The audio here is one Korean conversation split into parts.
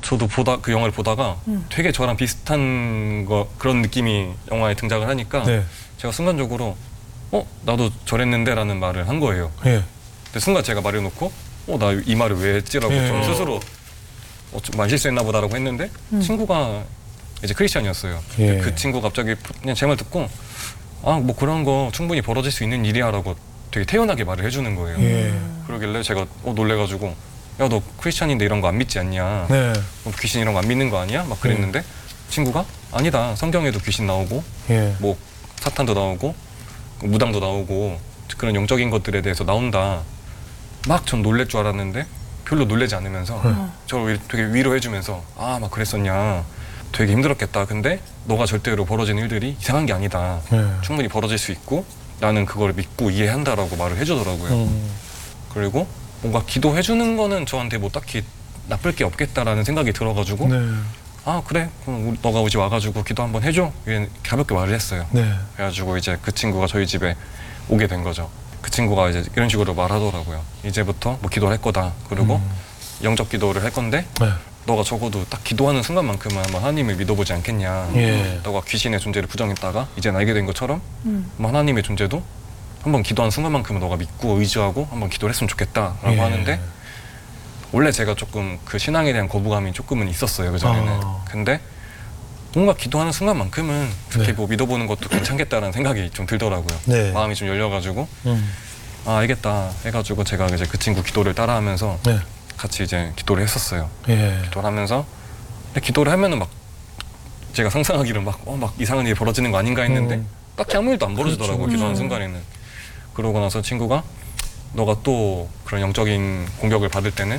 저도 그 영화를 보다가 되게 저랑 비슷한 그런 느낌이 영화에 등장을 하니까 네. 제가 순간적으로 나도 저랬는데 라는 말을 한 거예요. 예. 근데 순간 제가 말해놓고 나 이 말을 왜 했지라고 예. 좀 스스로 좀 실수했나 보다라고 했는데 친구가 이제 크리스찬이었어요. 예. 그 친구가 갑자기 그냥 제 말 듣고 뭐 그런 거 충분히 벌어질 수 있는 일이야라고 되게 태연하게 말을 해주는 거예요. 예. 그러길래 제가 놀래가지고 야, 너 크리스찬인데 이런 거 안 믿지 않냐? 네. 너 귀신 이런 거 안 믿는 거 아니야? 막 그랬는데 친구가 아니다. 성경에도 귀신 나오고 예. 뭐 사탄도 나오고 무당도 나오고 그런 영적인 것들에 대해서 나온다. 막 전 놀랄 줄 알았는데 별로 놀라지 않으면서 저를 되게 위로해주면서 막 그랬었냐. 되게 힘들었겠다. 근데 너가 절대로 벌어지는 일들이 이상한 게 아니다. 충분히 벌어질 수 있고 나는 그걸 믿고 이해한다라고 말을 해주더라고요. 그리고 뭔가 기도해주는 거는 저한테 뭐 딱히 나쁠 게 없겠다라는 생각이 들어가지고 네. 그래? 그럼 너가 우리 와가지고 기도 한번 해줘. 가볍게 말을 했어요. 네. 그래가지고 이제 그 친구가 저희 집에 오게 된 거죠. 그 친구가 이제 이런 식으로 말하더라고요. 이제부터 뭐 기도를 할 거다. 그리고 영적 기도를 할 건데 네. 너가 적어도 딱 기도하는 순간만큼은 한번 하나님을 믿어보지 않겠냐. 예. 너가 귀신의 존재를 부정했다가 이제 알게 된 것처럼 하나님의 존재도 한번 기도하는 순간만큼은 너가 믿고 의지하고 한번 기도를 했으면 좋겠다라고 예. 하는데 원래 제가 조금 그 신앙에 대한 거부감이 조금은 있었어요. 그전에는. 근데 뭔가 기도하는 순간만큼은 그렇게 뭐 믿어보는 것도 괜찮겠다라는 생각이 좀 들더라고요. 네. 마음이 좀 열려가지고 알겠다 해가지고 제가 이제 그 친구 기도를 따라하면서 네. 같이 이제 기도를 했었어요. 예. 기도를 하면서 근데 기도를 하면은 막 제가 상상하기로 막 이상한 일이 벌어지는 거 아닌가 했는데 딱히 아무 일도 안 벌어지더라고요. 그렇죠. 기도하는 순간에는. 그러고 나서 친구가 너가 또 그런 영적인 공격을 받을 때는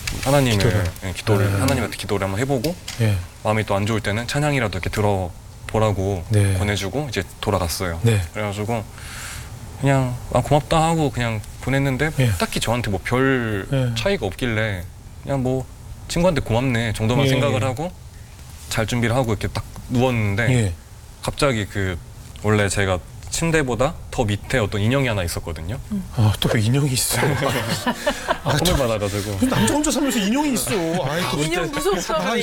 기도를 하나님한테 기도를 한번 해보고 예. 마음이 또 안 좋을 때는 찬양이라도 이렇게 들어보라고 네. 권해주고 이제 돌아갔어요. 네. 그래가지고 그냥 고맙다 하고 그냥 보냈는데 예. 딱히 저한테 뭐 별 예. 차이가 없길래 그냥 뭐 친구한테 고맙네 정도만 예. 생각을 하고 잘 준비를 하고 이렇게 딱 누웠는데 예. 갑자기 원래 제가 침대보다 더 밑에 어떤 인형이 하나 있었거든요. 또 왜 인형이 있어? 선물 받아가지고 남자 혼자 살면서 인형이 있어. 인형 무섭다.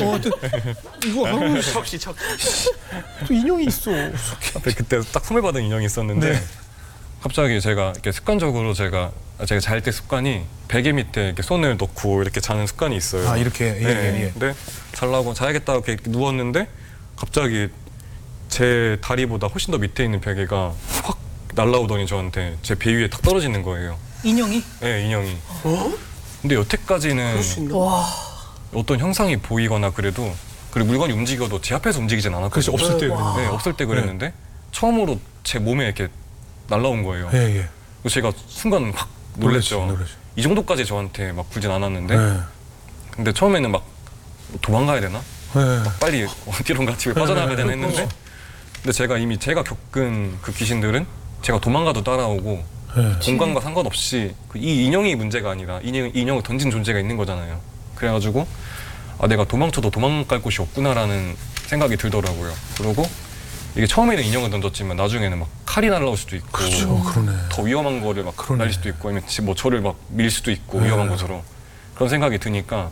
이거 척시. 또 인형이 있어. 앞에 그때 딱 선물 받은 인형이 있었는데 네. 갑자기 제가 이렇게 습관적으로 제가 잘 때 습관이 베개 밑에 이렇게 손을 넣고 이렇게 자는 습관이 있어요. 이렇게 예. 근데 자려고 자야겠다 이렇게 누웠는데 갑자기 제 다리보다 훨씬 더 밑에 있는 베개가 확 날라오더니 저한테 제 배 위에 탁 떨어지는 거예요. 인형이? 네, 인형이. 근데 여태까지는 와. 어떤 형상이 보이거나 그리고 물건이 움직여도 제 앞에서 움직이진 않았거든요. 그래서 없을 때 네, 없을 때 그랬는데 처음으로 제 몸에 이렇게 날라온 거예요. 예. 그래서 제가 순간 확 놀랐죠. 이 정도까지 저한테 막 굴진 않았는데 근데 처음에는 막 도망가야 되나? 막 빨리 어디론가 집에 빠져나가야 되나 했는데 근데 제가 겪은 그 귀신들은 제가 도망가도 따라오고 공간과 상관없이 이 인형이 문제가 아니라 인형을 던진 존재가 있는 거잖아요. 그래가지고 내가 도망쳐도 도망갈 곳이 없구나라는 생각이 들더라고요. 그리고 이게 처음에는 인형을 던졌지만 나중에는 막 칼이 날라올 수도 있고 그렇죠. 그러네. 더 위험한 거를 막 날릴 수도 있고 아니면 뭐 저를 막 밀 수도 있고 위험한 곳으로 그런 생각이 드니까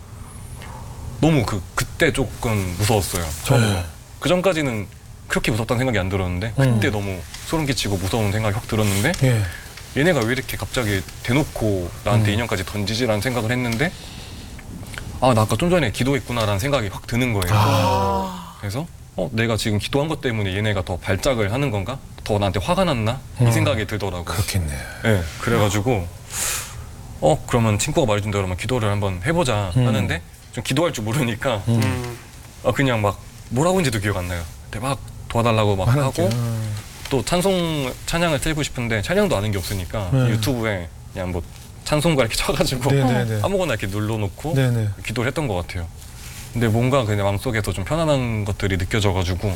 너무 그때 조금 무서웠어요. 처음으로. 그 전까지는 그렇게 무섭다는 생각이 안 들었는데 그때 너무 소름 끼치고 무서운 생각이 확 들었는데 얘네가 왜 이렇게 갑자기 대놓고 나한테 인형까지 던지지라는 생각을 했는데 나 아까 좀 전에 기도했구나라는 생각이 확 드는 거예요. 그래서 내가 지금 기도한 것 때문에 얘네가 더 발작을 하는 건가? 더 나한테 화가 났나? 이 생각이 들더라고요. 그렇겠네. 네, 그래가지고 그러면 친구가 말해준 대로 기도를 한번 해보자 하는데 좀 기도할 줄 모르니까 그냥 막 뭐라고 했는지도 기억 안 나요. 근데 막 도와달라고 막 하고 또 찬양을 틀고 싶은데 찬양도 아는 게 없으니까 유튜브에 그냥 뭐 찬송가 이렇게 쳐가지고 아무거나 이렇게 눌러놓고 기도를 했던 것 같아요. 근데 뭔가 그냥 마음속에서 좀 편안한 것들이 느껴져가지고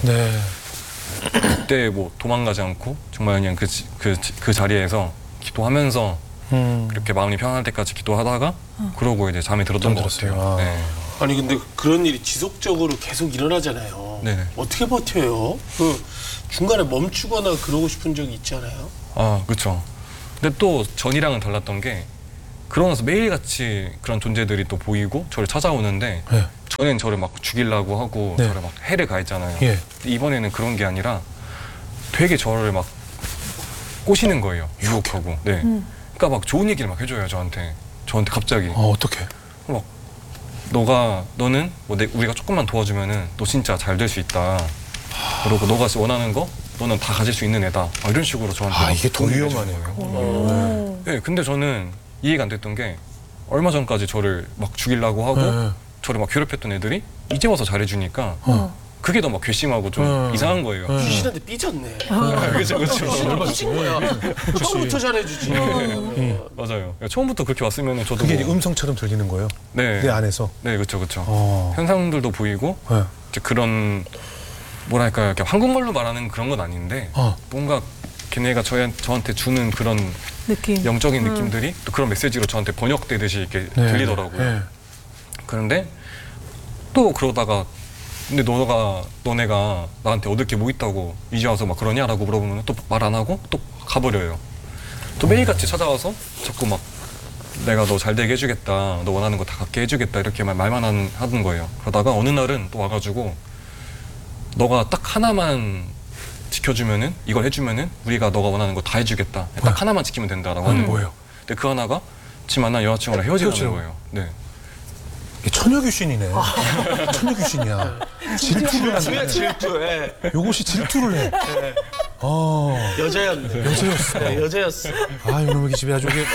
그때 뭐 도망가지 않고 정말 그냥 그 자리에서 기도하면서 그렇게 마음이 편안할 때까지 기도하다가 그러고 이제 잠이 들었던 것 같아요. 네. 아니 근데 그런 일이 지속적으로 계속 일어나잖아요. 네네. 어떻게 버텨요? 중간에 멈추거나 그러고 싶은 적이 있잖아요. 그렇죠. 근데 또 전이랑은 달랐던 게 그러고 나서 매일같이 그런 존재들이 또 보이고 저를 찾아오는데 전엔 저를 막 죽이려고 하고 네. 저를 막 해를 가했잖아요. 예. 근데 이번에는 그런 게 아니라 되게 저를 막 꼬시는 거예요. 유혹하고. 네. 그러니까 막 좋은 얘기를 막 해줘요 저한테 갑자기. 어떻게? 막 너는 뭐 우리가 조금만 도와주면은 너 진짜 잘 될 수 있다. 그리고 너가 원하는 거 너는 다 가질 수 있는 애다. 막 이런 식으로 저한테 막 이게 더 조언을 위험하네요. 해주는 거예요. 네, 근데 저는 이해가 안 됐던 게 얼마 전까지 저를 막 죽이려고 하고 네. 저를 막 괴롭혔던 애들이 이제 와서 잘해주니까 그게 더 막 괘씸하고 좀 이상한 거예요. 귀신한테 삐졌네. 그렇죠, 그렇죠. 삐진 거야. 처음부터 잘해주지. 맞아요. 처음부터 그렇게 왔으면 저도 그게 뭐, 음성처럼 들리는 거예요. 네, 내 안에서. 네, 그렇죠, 그렇죠. 어. 현상들도 보이고 네. 이제 그런 뭐랄까 이렇게 한국말로 말하는 그런 건 아닌데 뭔가 걔네가 저한테 주는 그런 느낌. 영적인 느낌들이 또 그런 메시지로 저한테 번역되듯이 이렇게 들리더라고요. 네. 그런데 또 그러다가 근데 너네가 나한테 얻을 게 뭐 있다고 이제 와서 막 그러냐라고 물어보면 또 말 안 하고 또 가버려요. 또 매일같이 찾아와서 자꾸 막 내가 너 잘 되게 해주겠다, 너 원하는 거 다 갖게 해주겠다 이렇게 말만 하는 거예요. 그러다가 어느 날은 또 와가지고 너가 딱 하나만 지켜주면은 이걸 해주면은 우리가 너가 원하는 거 다 해주겠다. 딱 하나만 지키면 된다라고 하는 거예요. 근데 그 하나가 지금 만난 여자친구랑 헤어지라는 거예요. 네. 이게 처녀 귀신이네. 처녀 귀신이야. 질투를 하네. 질투해. 요것이 질투를 해. 여자였네. 여자였어. 네, 여자였어. 아, 이놈의 집에 아주 이게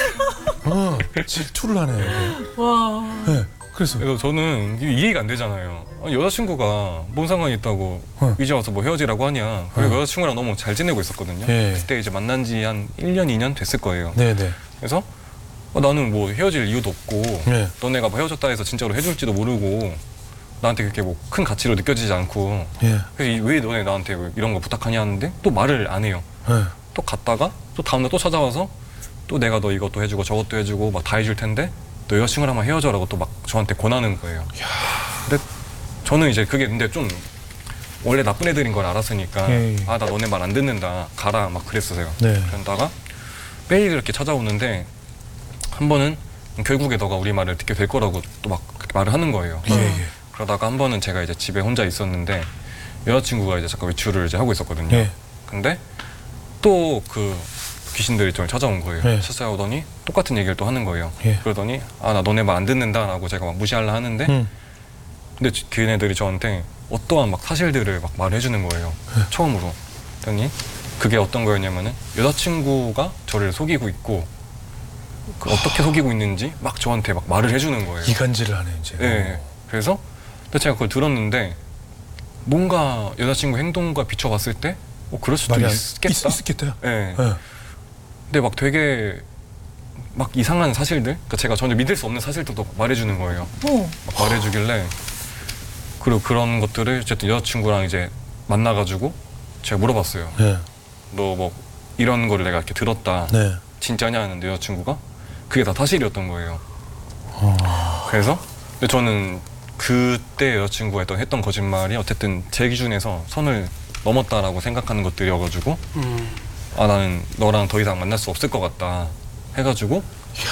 질투를 하네. 와. 네. 그래서 그래서 저는 이게 이해가 안 되잖아요. 아니, 여자친구가 뭔 상관이 있다고 이제 와서 뭐 헤어지라고 하냐. 그리고 여자친구랑 너무 잘 지내고 있었거든요. 예. 그때 이제 만난 지 한 1년, 2년 됐을 거예요. 네네. 그래서 나는 뭐 헤어질 이유도 없고 네. 너네가 뭐 헤어졌다 해서 진짜로 해줄지도 모르고 나한테 그렇게 뭐 큰 가치로 느껴지지 않고 예. 그래서 왜 너네 나한테 왜 이런 거 부탁하냐 하는데 또 말을 안 해요. 네. 또 갔다가 또 다음날 또 찾아와서 또 내가 너 이것도 해주고 저것도 해주고 막 다 해줄 텐데 너 여자친구랑 한번 헤어져라고 또 막 저한테 권하는 거예요. 근데 저는 이제 그게 근데 좀 원래 나쁜 애들인 걸 알았으니까 예. 아 나 너네 말 안 듣는다 가라 막 그랬어요. 네. 그러다가 매일 그렇게 찾아오는데 한 번은 결국에 너가 우리 말을 듣게 될 거라고 또 막 그렇게 말을 하는 거예요. 예, 예. 그러다가 한 번은 제가 이제 집에 혼자 있었는데 여자친구가 이제 잠깐 외출을 이제 하고 있었거든요. 예. 근데 또 그 귀신들이 저를 찾아온 거예요. 네. 찾아오더니 똑같은 얘기를 또 하는 거예요. 예. 그러더니 아 나 너네 말 안 듣는다라고 제가 막 무시하려 하는데 근데 걔네들이 저한테 어떠한 막 사실들을 막 말해주는 거예요. 처음으로. 그랬더니 그게 어떤 거였냐면은 여자친구가 저를 속이고 있고 그 어떻게 속이고 있는지 막 저한테 막 말을 해주는 거예요. 이간질을 하네 이제. 네. 그래서 근데 제가 그걸 들었는데 뭔가 여자친구 행동과 비춰봤을 때 그럴 수도 말이 있겠다. 있겠다. 네. 예. 근데 막 되게 막 이상한 사실들, 그러니까 제가 전혀 믿을 수 없는 사실들도 말해주는 거예요. 막 말해주길래 그리고 그런 것들을 어쨌든 여자친구랑 이제 만나가지고 제가 물어봤어요. 네. 너 뭐 이런 거를 내가 이렇게 들었다. 네. 진짜냐 하는데 여자친구가 그게 다 사실이었던 거예요. 그래서 근데 저는 그때 여자친구가 했던 거짓말이 어쨌든 제 기준에서 선을 넘었다라고 생각하는 것들이어가지고 아 나는 너랑 더 이상 만날 수 없을 것 같다 해가지고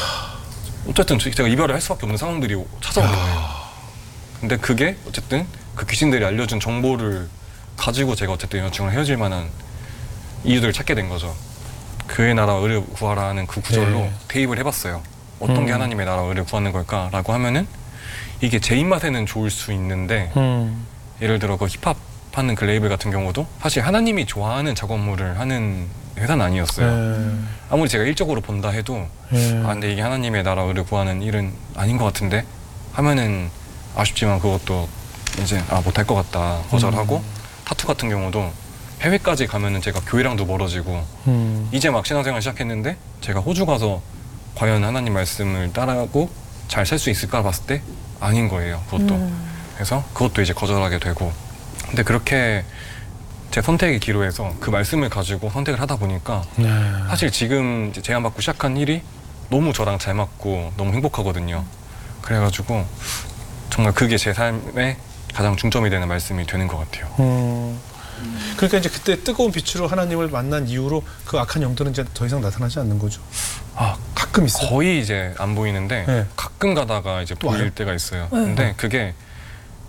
어쨌든 제가 이별을 할 수밖에 없는 상황들이 찾아온 거예요. 근데 그게 어쨌든 그 귀신들이 알려준 정보를 가지고 제가 어쨌든 여자친구랑 헤어질 만한 이유들을 찾게 된 거죠. 그의 나라 의를 구하라 하는 그 구절로 네. 대입을 해봤어요. 어떤 게 하나님의 나라 의를 구하는 걸까라고 하면은 이게 제 입맛에는 좋을 수 있는데 예를 들어 그 힙합 하는 그 레이블 같은 경우도 사실 하나님이 좋아하는 작업물을 하는 회사는 아니었어요. 아무리 제가 일적으로 본다 해도 아 근데 이게 하나님의 나라 의를 구하는 일은 아닌 것 같은데 하면은 아쉽지만 그것도 이제 못할 것 같다 거절하고 타투 같은 경우도 해외까지 가면은 제가 교회랑도 멀어지고 이제 막 신앙생활 시작했는데 제가 호주 가서 과연 하나님 말씀을 따라하고 잘 살 수 있을까 봤을 때 아닌 거예요. 그것도. 그래서 그것도 이제 거절하게 되고 근데 그렇게 제 선택의 기로에서 그 말씀을 가지고 선택을 하다 보니까 사실 지금 이제 제안받고 시작한 일이 너무 저랑 잘 맞고 너무 행복하거든요. 그래가지고 정말 그게 제 삶의 가장 중점이 되는 말씀이 되는 것 같아요. 그러니까 이제 그때 뜨거운 빛으로 하나님을 만난 이후로 그 악한 영들은 이제 더 이상 나타나지 않는 거죠. 가끔 있어요. 거의 이제 안 보이는데 네. 가끔 가다가 이제 또 보일 와요? 때가 있어요. 근데 그게